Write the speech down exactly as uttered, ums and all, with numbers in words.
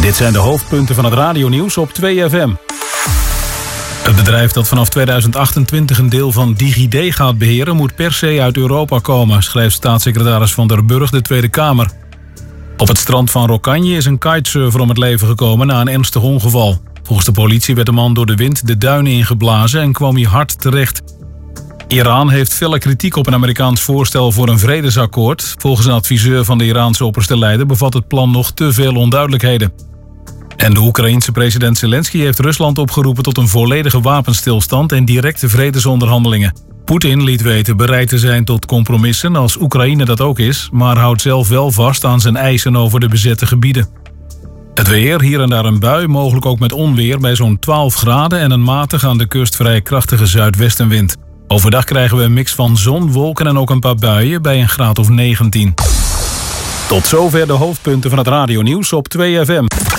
Dit zijn de hoofdpunten van het radionieuws op twee F M. Het bedrijf dat vanaf tweeduizend achtentwintig een deel van DigiD gaat beheren moet per se uit Europa komen, schrijft staatssecretaris Van der Burg de Tweede Kamer. Op het strand van Rokkanje is een kitesurfer om het leven gekomen na een ernstig ongeval. Volgens de politie werd de man door de wind de duinen ingeblazen en kwam hij hard terecht. Iran heeft felle kritiek op een Amerikaans voorstel voor een vredesakkoord. Volgens een adviseur van de Iraanse opperste leider bevat het plan nog te veel onduidelijkheden. En de Oekraïense president Zelensky heeft Rusland opgeroepen tot een volledige wapenstilstand en directe vredesonderhandelingen. Poetin liet weten bereid te zijn tot compromissen als Oekraïne dat ook is, maar houdt zelf wel vast aan zijn eisen over de bezette gebieden. Het weer, hier en daar een bui, mogelijk ook met onweer bij zo'n twaalf graden en een matig aan de kust vrij krachtige zuidwestenwind. Overdag krijgen we een mix van zon, wolken en ook een paar buien bij een graad of negentien. Tot zover de hoofdpunten van het radionieuws op twee F M.